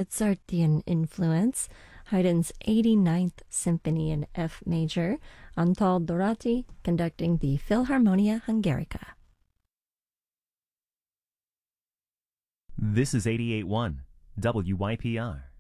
Mozartian influence, Haydn's 89th Symphony in F major, Antal Dorati conducting the Philharmonia Hungarica. This is 88.1 WYPR.